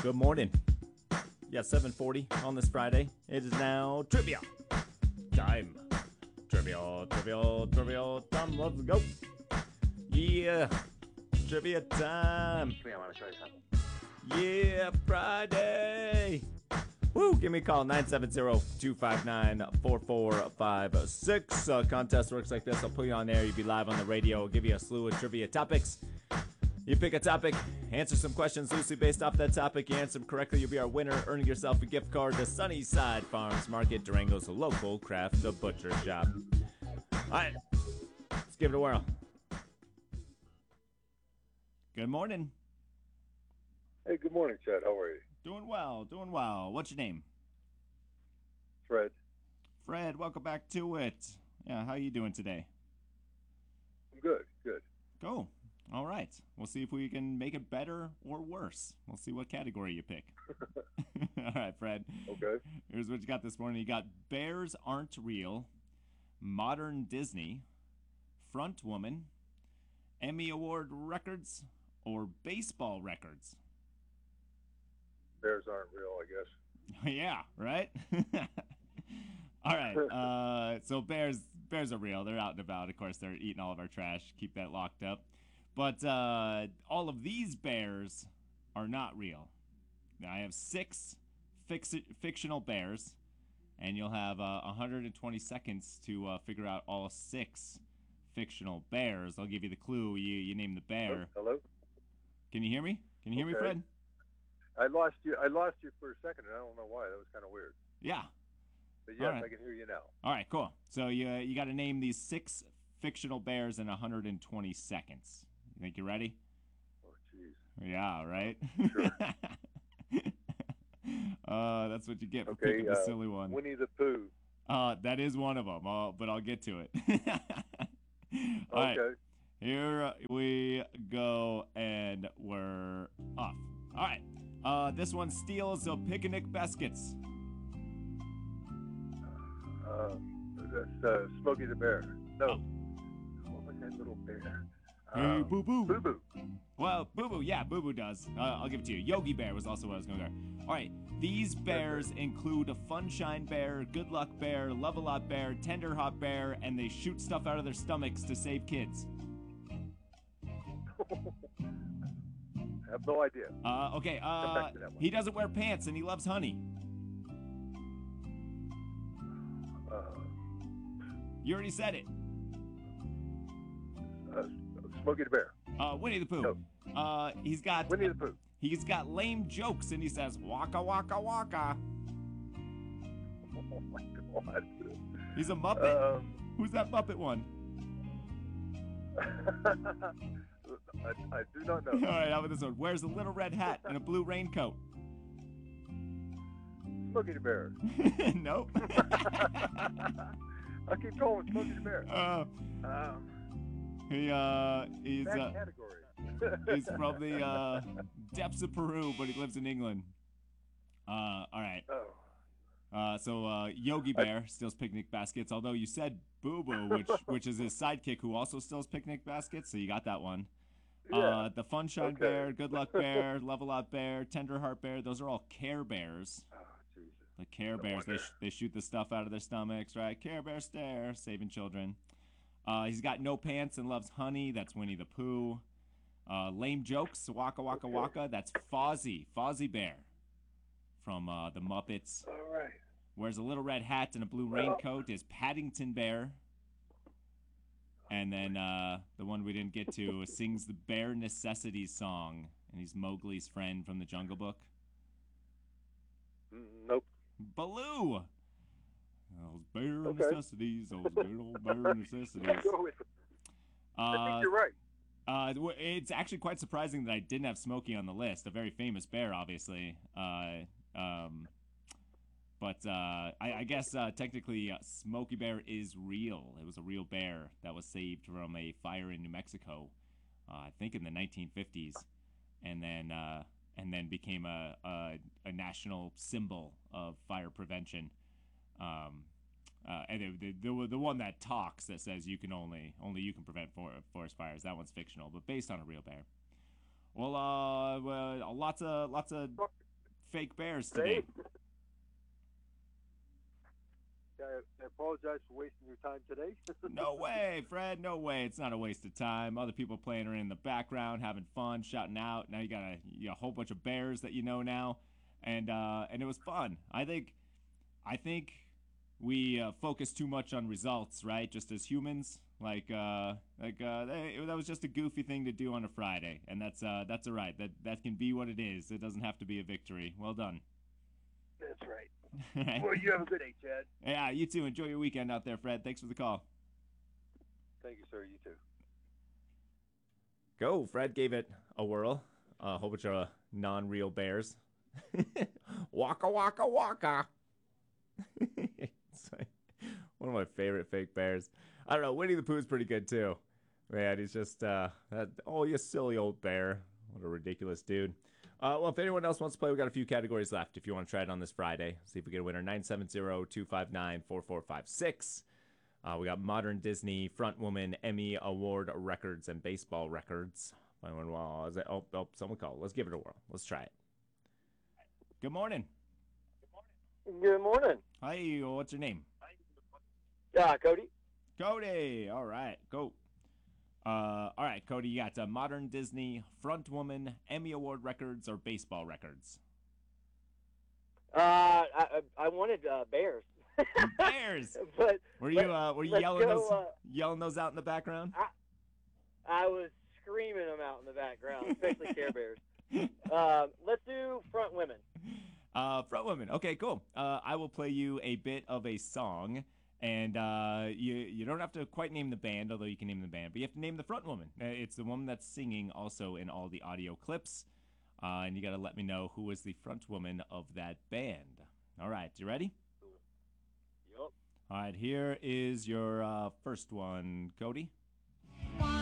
Good morning. Yeah, 7:40 on this Friday. It is now trivia time. Trivia time. Let's go. Yeah, trivia time. I want to show you something. Yeah, Friday. Woo, give me a call, 970-259-4456. Contest works like this. I'll put you on there. You'll be live on the radio. I'll give you a slew of trivia topics. You pick a topic, answer some questions loosely based off that topic. You answer them correctly, you'll be our winner, earning yourself a gift card to Sunnyside Farms Market, Durango's local craft butcher shop. All right, let's give it a whirl. Good morning. Hey, good morning, Chad. How are you? Doing well, doing well. What's your name? Fred. Fred, welcome back to it. Yeah, how you doing today? I'm good, good. Cool. All right. We'll see if we can make it better or worse. We'll see what category you pick. All right, Fred. Okay. Here's what you got this morning. You got Bears Aren't Real, Modern Disney, Front Woman, Emmy Award records, or baseball records? Bears aren't real, I guess. Yeah, right? All right. So bears are real. They're out and about. Of course, they're eating all of our trash. Keep that locked up. But all of these bears are not real. Now, I have 6 fictional bears, and you'll have 120 seconds to figure out all 6 fictional bears. I'll give you the clue. You name the bear. Hello? Can you hear me? Can you hear me, Okay. Fred? I lost you for a second, and I don't know why. That was kind of weird. Yeah. But All yes, right. I can hear you now. All right, cool. So you got to name these 6 fictional bears in 120 seconds. You think you're ready? Oh, jeez. Yeah, right? Sure. That's what you get for Okay, picking the silly one. Winnie the Pooh. That is one of them, but I'll get to it. All right, Okay. here we go, and we're off. All right, this one steals picnic baskets. That's Smokey the Bear. No. Oh. What was that little bear? Hey, Boo Boo. Boo Boo. Well, Boo Boo, yeah, Boo Boo does. I'll give it to you. Yogi Bear was also what I was going to go. All right, these bears include a Funshine Bear, Good Luck Bear, Love-A-Lot Bear, Tender Hot Bear, and they shoot stuff out of their stomachs to save kids. I have no idea. Okay, Come back to that one. he doesn't wear pants and he loves honey. You already said it. Smokey the Bear. Winnie the Pooh. He's got Winnie the Pooh. He's got lame jokes and he says waka waka waka. Oh my God. He's a Muppet. Who's that Muppet one? I do not know. All right, how about this one? Wears a little red hat and a blue raincoat. Smokey the Bear. Nope. I keep going, Smokey the Bear. He's That category. he's from the depths of Peru, but he lives in England. All right. Oh. So Yogi Bear steals picnic baskets, although you said Boo Boo, which is his sidekick who also steals picnic baskets, so you got that one. Yeah. The Funshine Okay. Bear, Good Luck Bear, Love-A-Lot Bear, Tender Heart Bear, those are all Care Bears. Oh, Jesus. The Care No Bears, wonder. they shoot the stuff out of their stomachs, right? Care Bear stare, saving children. He's got no pants and loves honey. That's Winnie the Pooh. Lame jokes, Waka Waka Okay. Waka. That's Fozzie Bear from the Muppets. All right. Wears a little red hat and a blue Well- raincoat is Paddington Bear. And then the one we didn't get to sings the Bear Necessities song, and he's Mowgli's friend from the Jungle Book. Nope. Baloo. Those bear Okay. necessities, those good old bear necessities. Go with it. I think you're right. It's actually quite surprising that I didn't have Smokey on the list. A very famous bear, obviously. But I guess technically Smokey Bear is real. It was a real bear that was saved from a fire in New Mexico, I think in the 1950s, and then became a national symbol of fire prevention. And the one that talks that says you can only you can prevent forest fires. That one's fictional, but based on a real bear. Well, lots of fake bears today. I apologize for wasting your time today. No way, Fred. No way. It's not a waste of time. Other people playing are in the background, having fun, shouting out. Now you got a whole bunch of bears that you know now, and it was fun. I think we focus too much on results, right? Just as humans, that was just a goofy thing to do on a Friday, and that's all right. That can be what it is. It doesn't have to be a victory. Well done. That's right. Well, you have a good day, Chad. Yeah, you too. Enjoy your weekend out there, Fred. Thanks for the call. Thank you, sir. You too. Go. Fred gave it a whirl. A whole bunch of non-real bears. Waka, waka, waka. It's like one of my favorite fake bears. I don't know. Winnie the Pooh's pretty good, too. Man, he's just, you silly old bear. What a ridiculous dude. Well, if anyone else wants to play, we got a few categories left. If you want to try it on this Friday, see if we get a winner. 970-259-4456. We got modern Disney, frontwoman, Emmy Award records, and baseball records. Someone called. Let's give it a whirl. Let's try it. Good morning. Good morning. Hi, what's your name? Cody. Cody. All right, go. All right, Cody, you got modern Disney, frontwoman, Emmy Award records, or baseball records? I wanted Bears. Bears. But were you yelling those out in the background? I was screaming them out in the background, especially Care Bears. Let's do front women. Front women. Okay, cool. I will play you a bit of a song. And you don't have to quite name the band, although you can name the band. But you have to name the front woman. It's the woman that's singing also in all the audio clips. And you got to let me know who is the front woman of that band. All right, you ready? Yup. All right, here is your first one, Cody.